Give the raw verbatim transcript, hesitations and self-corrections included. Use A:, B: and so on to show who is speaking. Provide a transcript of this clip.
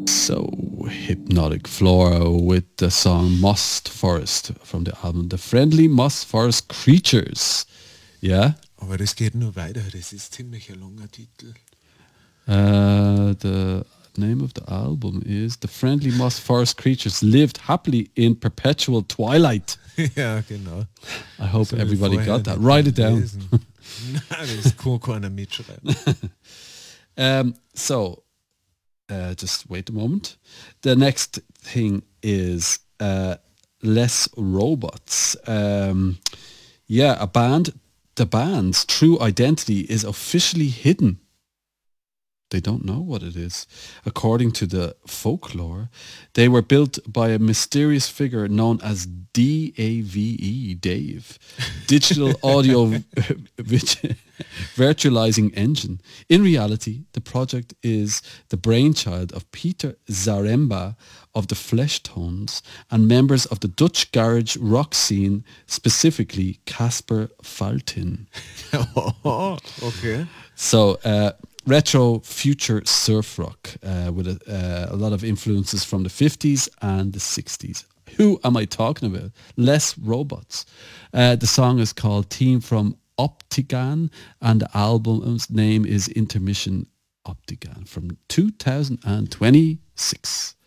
A: So, Hypnotic Flora with the song Moss Forest from the album The Friendly Moss Forest Creatures. Ja?
B: Aber das geht nur weiter, das ist ziemlich ein langer Titel.
A: Uh, the name of the album is The Friendly Moss Forest Creatures Lived Happily in Perpetual Twilight.
B: Ja, genau.
A: I hope everybody got that. Write it down.
B: Nein, das kann keiner mitschreiben.
A: um, so, uh, just wait a moment. The next thing is uh, Less Robots. Um, yeah, a band, the band's true identity is officially hidden. They don't know what it is. According to the folklore, they were built by a mysterious figure known as D A V E, Dave, Digital Audio Virtualizing Engine. In reality, the project is the brainchild of Peter Zaremba of the Fleshtones and members of the Dutch garage rock scene, specifically Casper Faltin.
B: Oh, okay.
A: So, uh, retro future surf rock uh, with a, uh, a lot of influences from the fifties and the sixties. Who am I talking about? Less Robots. Uh, the song is called Team from Optigan and the album's name is Intermission Optigan from two thousand twenty-six.